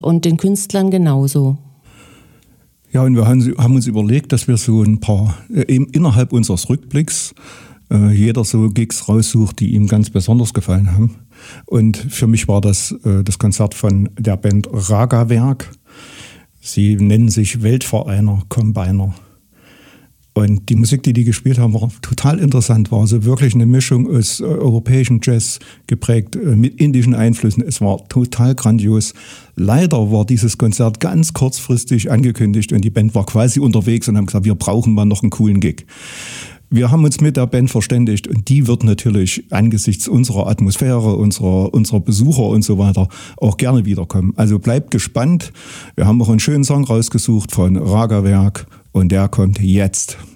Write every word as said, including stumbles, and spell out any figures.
und den Künstlern genauso. Ja, und wir haben uns überlegt, dass wir so ein paar, eben innerhalb unseres Rückblicks, äh, jeder so Gigs raussucht, die ihm ganz besonders gefallen haben. Und für mich war das äh, das Konzert von der Band Ragawerk. Sie nennen sich Weltvereiner Combiner. Und die Musik, die die gespielt haben, war total interessant. War also wirklich eine Mischung aus äh, europäischem Jazz geprägt äh, mit indischen Einflüssen. Es war total grandios. Leider war dieses Konzert ganz kurzfristig angekündigt und die Band war quasi unterwegs und haben gesagt, wir brauchen mal noch einen coolen Gig. Wir haben uns mit der Band verständigt und die wird natürlich angesichts unserer Atmosphäre, unserer, unserer Besucher und so weiter auch gerne wiederkommen. Also bleibt gespannt. Wir haben auch einen schönen Song rausgesucht von Ragawerk und der kommt jetzt.